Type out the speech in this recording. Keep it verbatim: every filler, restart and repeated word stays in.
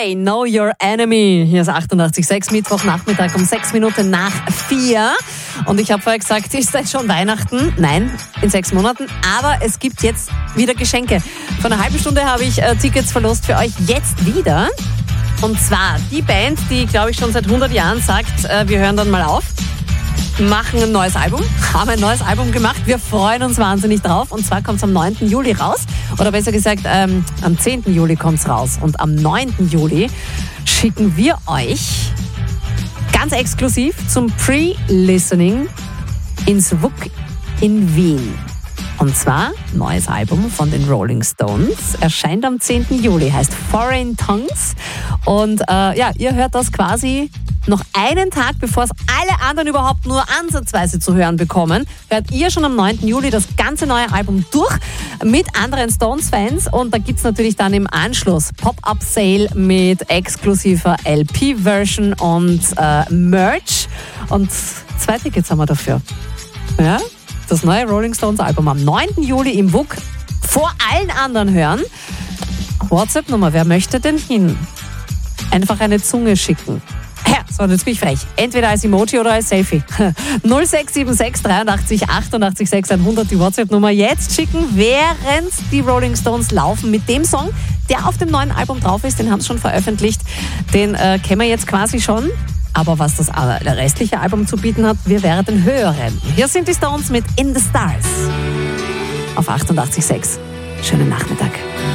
Day, Know Your Enemy. Hier ist achtundachtzig Komma sechs, Mittwochnachmittag um sechs Minuten nach vier. Und ich habe vorher gesagt, ist denn schon Weihnachten? Nein, in sechs Monaten. Aber es gibt jetzt wieder Geschenke. Vor einer halben Stunde habe ich äh, Tickets verlost für euch jetzt wieder. Und zwar die Band, die, glaube ich, schon seit hundert Jahren sagt, äh, wir hören dann mal auf, machen ein neues Album, haben ein neues Album gemacht. Wir freuen uns wahnsinnig drauf. Und zwar kommt es am neunten Juli raus. Oder besser gesagt, ähm, am zehnten Juli kommt es raus. Und am neunten Juli schicken wir euch ganz exklusiv zum Pre-Listening ins W U K in Wien. Und zwar neues Album von den Rolling Stones. Erscheint am zehnten Juli, heißt Foreign Tongues. Und äh, ja, ihr hört das quasi noch einen Tag, bevor es alle anderen überhaupt nur ansatzweise zu hören bekommen, hört ihr schon am neunten Juli das ganze neue Album durch mit anderen Stones-Fans. Und da gibt es natürlich dann im Anschluss Pop-Up-Sale mit exklusiver L P-Version und äh, Merch. Und zwei Tickets haben wir dafür. Ja, das neue Rolling Stones-Album am neunten Juli im W U K vor allen anderen hören. WhatsApp-Nummer, wer möchte denn hin? Einfach eine Zunge schicken. Ja, so, jetzt bin ich frech. Entweder als Emoji oder als Selfie. null sechs sieben sechs dreiundachtzig achtundachtzig sechshundert die WhatsApp-Nummer jetzt schicken, während die Rolling Stones laufen mit dem Song, der auf dem neuen Album drauf ist. Den haben sie schon veröffentlicht. Den äh, kennen wir jetzt quasi schon. Aber was das restliche Album zu bieten hat, wir werden hören. Hier sind die Stones mit In the Stars auf achtundachtzig Komma sechs. Schönen Nachmittag.